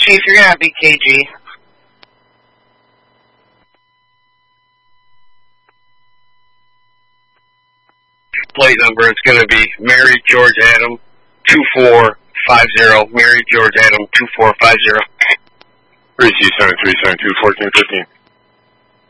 Chief, you're going to be KG. Plate number, it's going to be Mary George Adam 2450. Mary George Adam 2450. 3C737 1415.